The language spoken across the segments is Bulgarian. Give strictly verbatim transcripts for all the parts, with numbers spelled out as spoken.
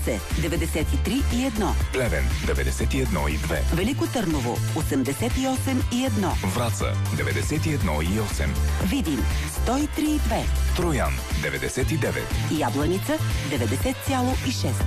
деветдесет и три и едно. Плевен деветдесет и едно и две. Велико Търново осемдесет и осем и едно. Враца деветдесет и едно и осем. Видин сто и три и две. Троян деветдесет и девет. Ябланица деветдесет цяло и шест.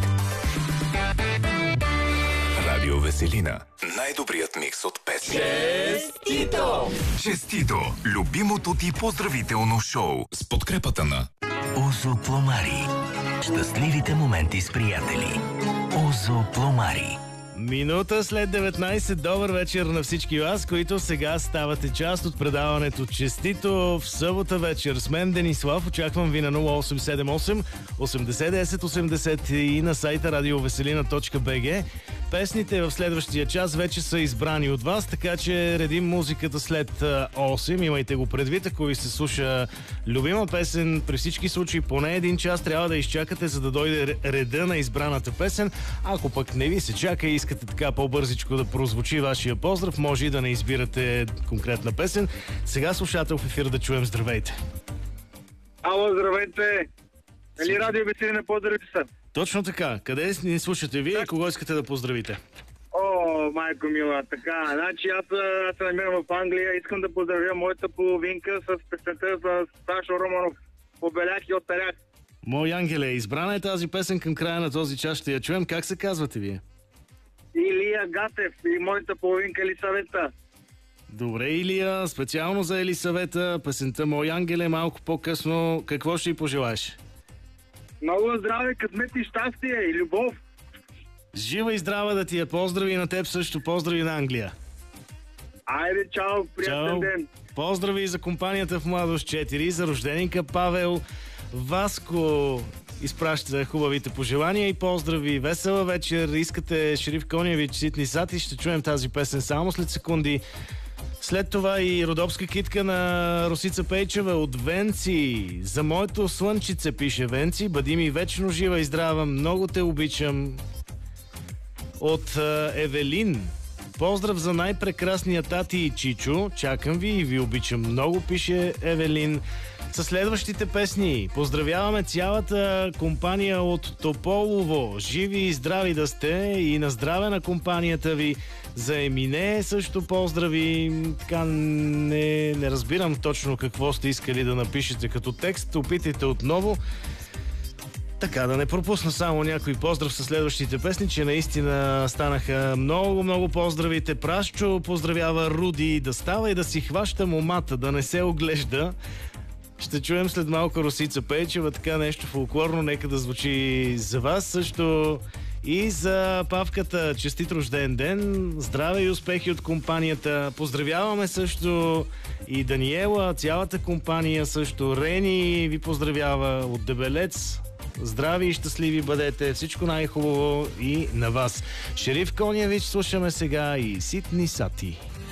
Радио Веселина. Най-добрият микс от песни. Честито! Честито! Любимото ти поздравително шоу с подкрепата на Озо Пломари. Щастливите моменти с приятели. Озо Пломари. Минута след деветнайсет. Добър вечер на всички вас, които сега ставате част от предаването Честито в събота вечер. С мен Денислав. Очаквам ви на нула осем седем осем осемдесет десет осемдесет и на сайта радиовеселина точка би джи. Песните в следващия час вече са избрани от вас, така че редим музиката след осем. Имайте го предвид, ако ви се слуша любима песен, при всички случаи поне един час трябва да изчакате, за да дойде реда на избраната песен. Ако пък не ви се чака и искате така по-бързичко да прозвучи вашия поздрав, може и да не избирате конкретна песен. Сега слушател в ефир да чуем. Здравейте! Ало, здравейте! Нали радио Веселина, поздравите са? Точно така. Къде ни слушате вие и кого искате да поздравите? О, майко мила, така. Значи аз, аз се намирам в Англия. Искам да поздравя моята половинка с песента за Сашо Романов. Побеляк и оттаряк. Мой ангеле, избрана е тази песен към края на този час. Ще я чуем. Как се казвате вие? Илия Гатев и моята половинка Елисавета. Добре, Илия. Специално за Елисавета. Песента Мой ангеле малко по-късно. Какво ще й пожелаеш? Много здраве, късмет и щастие и любов. Жива и здрава да ти я поздрави и на теб също. Поздрави на Англия. Айде, чао, приятен Чао. ден. Поздрави и за компанията в Младост четири, за рожденика Павел. Васко изпраща хубавите пожелания и поздрави. Весела вечер. Искате Шериф Коневич, Ситни Сати. Ще чуем тази песен само след секунди. След това и родопска китка на Росица Пейчева от Венци. За моето слънчице пише Венци. Бъди ми вечно жива и здрава. Много те обичам. От Евелин. Поздрав за най-прекрасния тати и Чичо. Чакам ви и ви обичам много, пише Евелин. Със следващите песни поздравяваме цялата компания от Тополово. Живи и здрави да сте и на здраве на компанията ви. За Емине също поздрави. Така не, не разбирам точно какво сте искали да напишете като текст. Опитайте отново. Така, да не пропусна само някой поздрав със следващите песни, че наистина станаха много-много поздравите. Прашчо поздравява Руди. Да става и да си хваща момата, да не се оглежда. Ще чуем след малко Росица Пейчева, така нещо фолклорно, нека да звучи за вас. Също и за Павката честит рожден ден, здраве и успехи от компанията. Поздравяваме също и Даниела, цялата компания също. Рени ви поздравява от Дебелец. Здрави и щастливи бъдете, всичко най-хубаво и на вас. Шериф Коневич слушаме сега и Ситни Сати.